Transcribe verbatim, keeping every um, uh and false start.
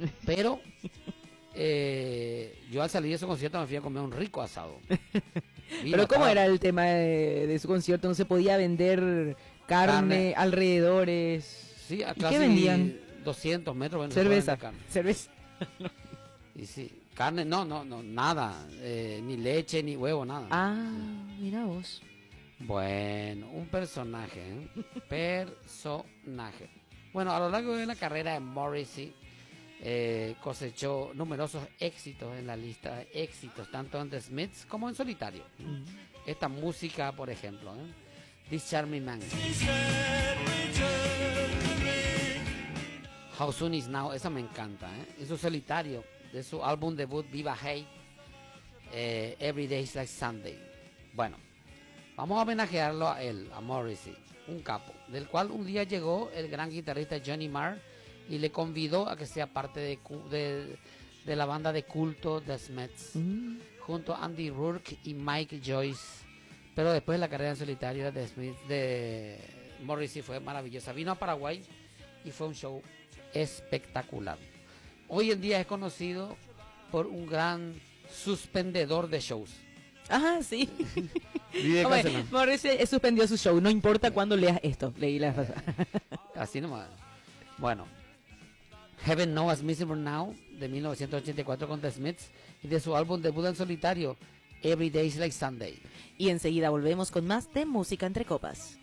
Pero eh, yo al salir de ese concierto me fui a comer un rico asado. Pero ¿cómo era el tema de, de su concierto? ¿No se podía vender carne, carne. alrededores? Sí, a ¿Y qué vendían? doscientos metros. Bueno, cerveza. Cerveza. Y sí, carne, no, no, no, nada. Eh, ni leche, ni huevo, nada. Ah, mira vos. Bueno, un personaje, ¿eh? Personaje. Bueno, a lo largo de la carrera de Morrissey, eh, cosechó numerosos éxitos en la lista de éxitos, tanto en The Smiths como en solitario. Mm. Esta música, por ejemplo, ¿eh? This Charming Man. How Soon Is Now, esa me encanta, ¿eh? En su solitario, de su álbum debut Viva Hate, eh, Every Day is Like Sunday. Bueno, vamos a homenajearlo a él, a Morrissey, un capo, del cual un día llegó el gran guitarrista Johnny Marr y le convidó a que sea parte de, de, de la banda de culto The Smiths, mm. junto a Andy Rourke y Mike Joyce. Pero después la carrera en solitario de, Smith, de Morrissey fue maravillosa. Vino a Paraguay y fue un show espectacular. Hoy en día es conocido por un gran suspendedor de shows. Ajá, sí. Hombre, Morrissey suspendió su show, no importa cuándo leas esto. Leí la frase. Así nomás. Bueno, Heaven Knows Miserable Now, de mil novecientos ochenta y cuatro con The Smiths, y de su álbum debut en solitario, Every Day is Like Sunday. Y enseguida volvemos con más de Música Entre Copas.